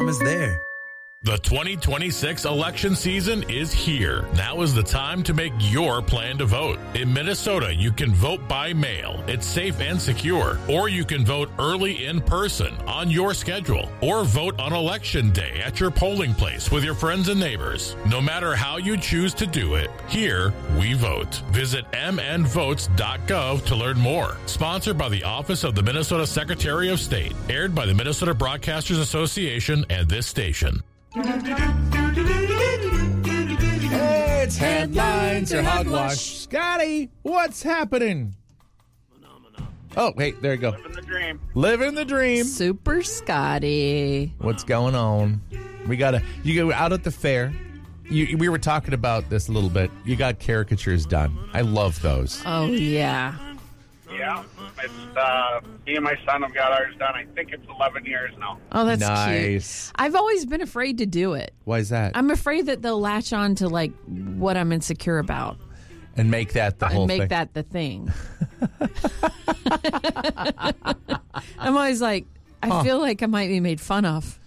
time is there. The 2026 election season is here. Now is the time to make your plan to vote. In Minnesota, you can vote by mail. It's safe and secure. Or you can vote early in person on your schedule. Or vote on election day at your polling place with your friends and neighbors. No matter how you choose to do it, here we vote. Visit mnvotes.gov to learn more. Sponsored by the Office of the Minnesota Secretary of State. Aired by the Minnesota Broadcasters Association and this station. Hey, it's Headlines or Hogwash. Scotty, what's happening? Oh, hey, there you go. Living the dream. Living the dream. Super Scotty. What's going on? You go out at the fair. We were talking about this a little bit. You got caricatures done. I love those. Oh, yeah. Yeah. It's, me and my son have got ours done. I think it's 11 years now. Oh, that's nice. cute. I've always been afraid to do it. Why is that? I'm afraid that they'll latch on to, like, what I'm insecure about. And make that the whole and thing. make that the thing. I'm always like, I feel like I might be made fun of.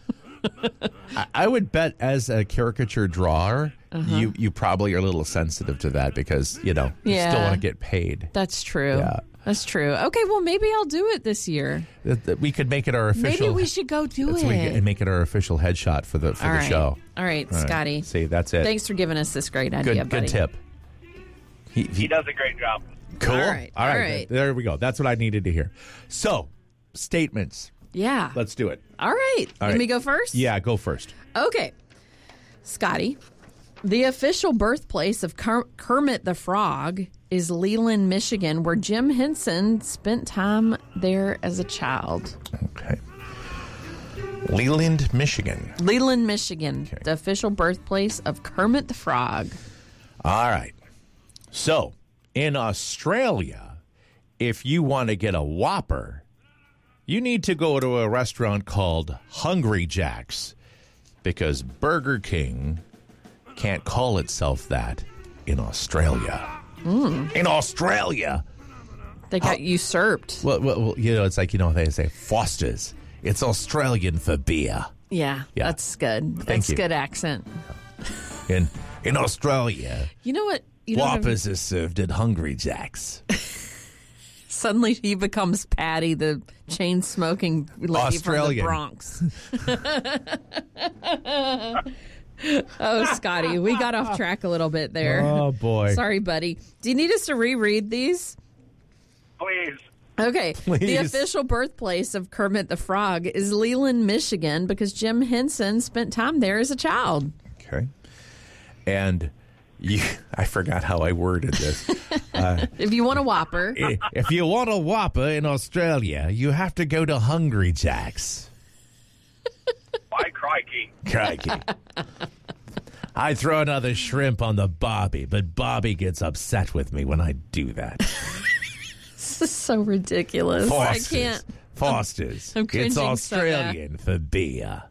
I would bet as a caricature drawer, you probably are a little sensitive to that because, you still want to get paid. That's true. Yeah. That's true. Okay, well, maybe I'll do it this year. We could make it our official. Maybe we should go do it. And make it our official headshot for the show. All right, Scotty. See, that's it. Thanks for giving us this great idea, buddy. Good tip. He does a great job. Cool. All right. There we go. That's what I needed to hear. So, statements. Yeah. Let's do it. All right. Let me go first? Yeah, go first. Okay. Scotty, the official birthplace of Kermit the Frog is Leland, Michigan, where Jim Henson spent time there as a child. Okay. Leland, Michigan. Leland, Michigan, Okay. the official birthplace of Kermit the Frog. All right. So, in Australia, if you want to get a Whopper, you need to go to a restaurant called Hungry Jack's because Burger King can't call itself that in Australia. In Australia. They got usurped. Well, it's like, they say Foster's. It's Australian for beer. Yeah, that's good. That's you. good accent. In Australia, You know what? Whoppers are served at Hungry Jack's. Suddenly he becomes Patty, the chain-smoking lady Australian. from the Bronx. Oh, Scotty, we got off track a little bit there. Oh, boy. Sorry, buddy. Do you need us to reread these? Please. Okay. Please. The official birthplace of Kermit the Frog is Leland, Michigan, because Jim Henson spent time there as a child. Okay. And I forgot how I worded this. If you want a Whopper. If you want a Whopper in Australia, you have to go to Hungry Jack's. By crikey. Crikey. I throw another shrimp on the Bobby, but Bobby gets upset with me when I do that. This is so ridiculous. Foster's. I can't. Foster's. I'm cringing It's so bad. Australian for beer.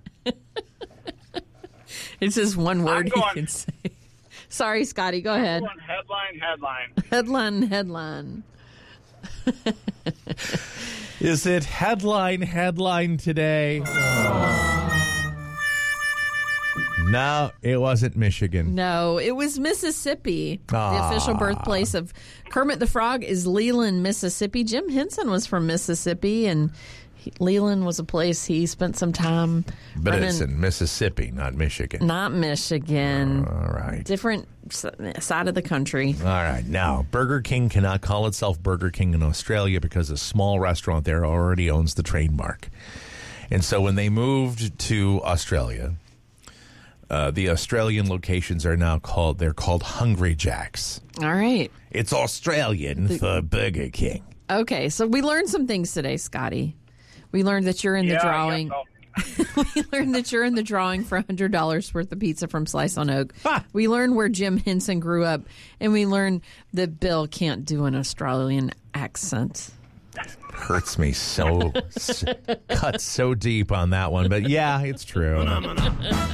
It's just one word he going- can say. Sorry, Scotty. Go ahead. Headline. Headline. Is it headline today? No, it wasn't Michigan. No, it was Mississippi. The Ah. official birthplace of Kermit the Frog is Leland, Mississippi. Jim Henson was from Mississippi, and Leland was a place he spent some time. But running. it's in Mississippi, not Michigan. Not Michigan. All right. Different side of the country. All right. Now, Burger King cannot call itself Burger King in Australia because a small restaurant there already owns the trademark. And so when they moved to Australia, the Australian locations are now called Hungry Jack's. All right. It's Australian for Burger King. Okay, so we learned some things today, Scotty. We learned that you're in the drawing. We learned that you're in the drawing for $100 worth of pizza from Slice on Oak. Ha! We learned where Jim Henson grew up, and we learned that Bill can't do an Australian accent. Hurts me so, cuts so deep on that one. But yeah, it's true.